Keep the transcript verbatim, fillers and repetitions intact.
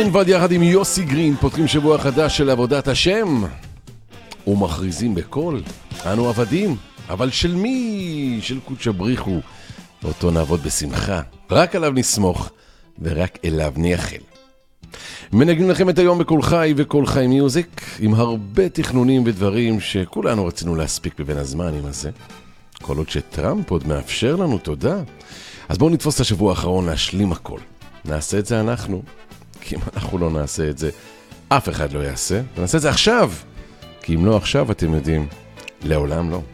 גרינוולד יחד עם יוסי גרין פותחים שבוע חדש של עבודת השם ומכריזים בקול, אנו עבדים, אבל של מי? של קודש בריחו, ואותו נעבוד בשמחה, רק עליו נסמוך ורק אליו נייחל. מנגנים לכם את היום בקול חי וקול חי מיוזיק, עם הרבה תכנונים ודברים שכולנו רצינו להספיק בבין הזמנים הזה, כל עוד שטראמפ עוד מאפשר לנו, תודה. אז בואו נתפוס את השבוע האחרון להשלים הכל. נעשה את זה אנחנו, כי אם אנחנו לא נעשה את זה, אף אחד לא יעשה. ונעשה את זה עכשיו, כי אם לא עכשיו, אתם יודעים, לעולם לא.